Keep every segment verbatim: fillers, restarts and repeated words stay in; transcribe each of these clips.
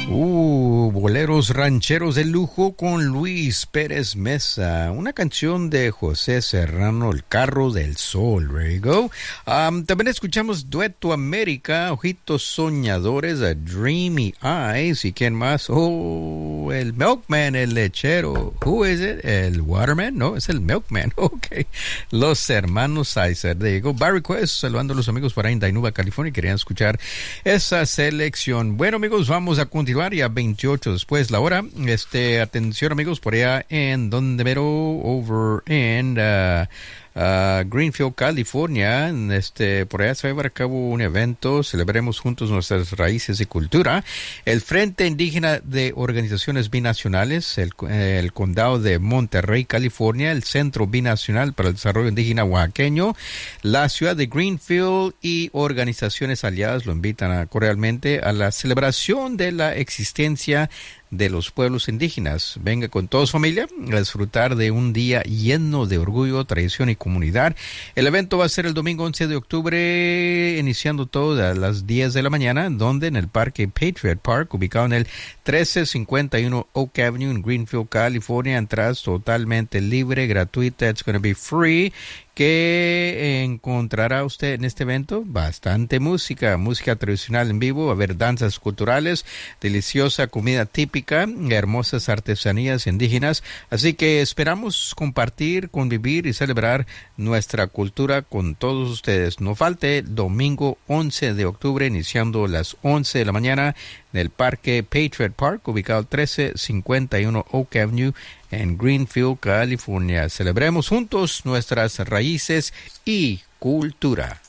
Uh, boleros rancheros de lujo con Luis Pérez Mesa. Una canción de José Serrano, El Carro del Sol. There you go. Um, también escuchamos Dueto América, Ojitos Soñadores, A Dreamy Eyes. ¿Y quién más? Oh, el Milkman, el lechero. Who is it? El Waterman? No, es el Milkman. Ok. Los hermanos Sizer. There you go. Barry Quest, saludando a los amigos por ahí en Dainuba, California. Querían escuchar esa selección. Bueno, amigos, vamos a continuar ya veintiocho después la hora. Este, atención, amigos, por allá en donde mero, over en uh, uh, Greenfield, California. Este, por allá se va a llevar a cabo un evento. Celebremos juntos nuestras raíces y cultura. El Frente Indígena de Organizaciones Binacionales, el, el Condado de Monterrey, California, el Centro Binacional para el Desarrollo Indígena Oaxaqueño, la ciudad de Greenfield y organizaciones aliadas lo invitan a, cordialmente a la celebración de la existencia de los pueblos indígenas. Venga con toda su familia a disfrutar de un día lleno de orgullo, tradición y comunidad. El evento va a ser el domingo once de octubre, iniciando todo a las diez de la mañana, donde en el Parque Patriot Park, ubicado en el trece cincuenta y uno Oak Avenue en Greenfield, California. Entradas totalmente libre, gratuita. It's going to be free. ¿Qué encontrará usted en este evento? Bastante música, música tradicional en vivo, va a haber danzas culturales, deliciosa comida típica, hermosas artesanías indígenas. Así que esperamos compartir, convivir y celebrar nuestra cultura con todos ustedes. No falte, domingo once de octubre, iniciando a las once de la mañana en el Parque Patriot Park, ubicado trece cincuenta y uno Oak Avenue en Greenfield, California. Celebremos juntos nuestras raíces y cultura.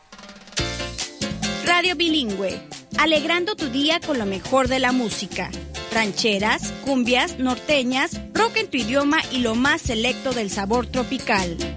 Radio Bilingüe, alegrando tu día con lo mejor de la música. Rancheras, cumbias, norteñas, rock en tu idioma y lo más selecto del sabor tropical.